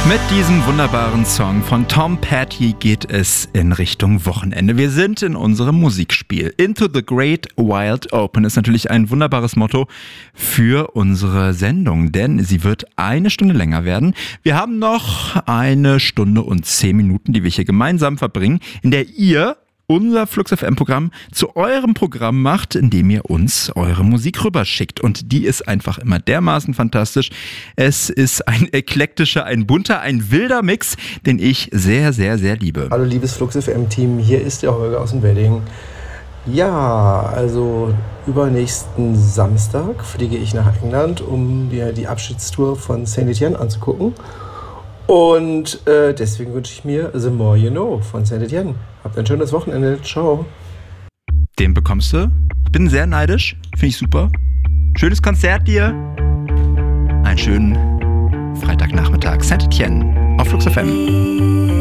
Mit diesem wunderbaren Song von Tom Petty geht es in Richtung Wochenende. Wir sind in unserem Musikspiel. Into the Great Wild Open ist natürlich ein wunderbares Motto für unsere Sendung, denn sie wird eine Stunde länger werden. Wir haben noch 1 Stunde und 10 Minuten, die wir hier gemeinsam verbringen, in der ihr unser Flux FM Programm zu eurem Programm macht, indem ihr uns eure Musik rüberschickt. Und die ist einfach immer dermaßen fantastisch. Es ist ein eklektischer, ein bunter, ein wilder Mix, den ich sehr, sehr, sehr liebe. Hallo liebes Flux FM Team, hier ist der Holger aus dem Wedding. Ja, also übernächsten Samstag fliege ich nach England, um mir die Abschiedstour von Saint Etienne anzugucken. Und deswegen wünsche ich mir The More You Know von Saint Etienne. Habt ein schönes Wochenende. Ciao. Den bekommst du. Ich bin sehr neidisch. Finde ich super. Schönes Konzert dir. Einen schönen Freitagnachmittag. Saint Etienne auf Flux FM.